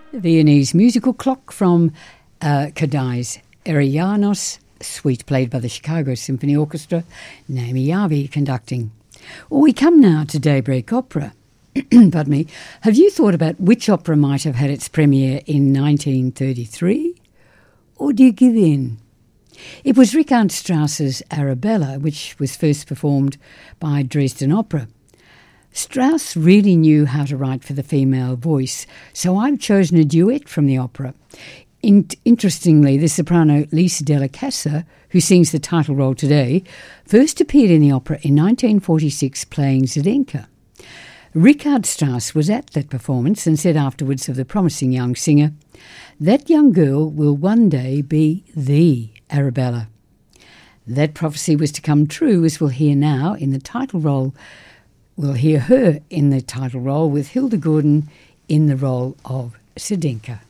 The Viennese musical clock from Kadai's Erianos suite, played by the Chicago Symphony Orchestra, Naomi Yavi conducting. Well, we come now to Daybreak Opera. Pardon me. Have you thought about which opera might have had its premiere in 1933? Or do you give in? It was Richard Strauss's Arabella, which was first performed by Dresden Opera. Strauss really knew how to write for the female voice, so I've chosen a duet from the opera. Interestingly, the soprano Lisa Della Casa, who sings the title role today, first appeared in the opera in 1946 playing Zdenka. Richard Strauss was at that performance and said afterwards of the promising young singer, "That young girl will one day be the Arabella." That prophecy was to come true, as we'll hear now in the title role. We'll hear her in the title role with Hilda Gordon in the role of Zdenka.